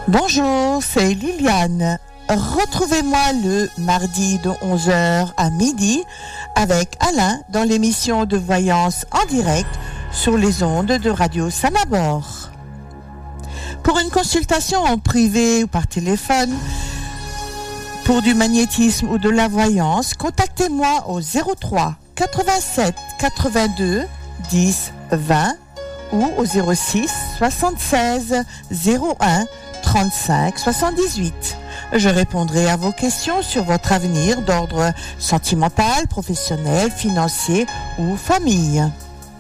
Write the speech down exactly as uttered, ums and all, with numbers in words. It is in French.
Bonjour, c'est Liliane. Retrouvez-moi le mardi de onze heures à midi avec Alain dans l'émission de voyance en direct sur les ondes de Radio Samabor. Pour une consultation en privé ou par téléphone, pour du magnétisme ou de la voyance, contactez-moi au zéro trois quatre-vingt-sept quatre-vingt-deux dix vingt ou au zéro six soixante-seize zéro un trente-cinq soixante-dix-huit. Je répondrai à vos questions sur votre avenir d'ordre sentimental, professionnel, financier ou famille.